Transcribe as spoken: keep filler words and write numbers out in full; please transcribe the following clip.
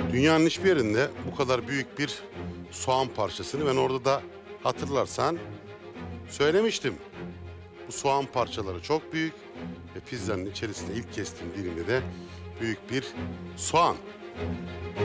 Dünyanın hiçbir yerinde bu kadar büyük bir soğan parçasını ben orada da hatırlarsan söylemiştim. Bu soğan parçaları çok büyük ve pizzanın içerisinde ilk kestiğim dilimde de büyük bir soğan.